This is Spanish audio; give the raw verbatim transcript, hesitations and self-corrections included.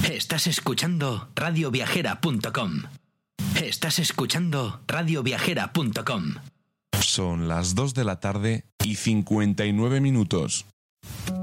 Estás escuchando radio viajera punto com. Estás escuchando radio viajera punto com. Son las dos de la tarde y cincuenta y nueve minutos.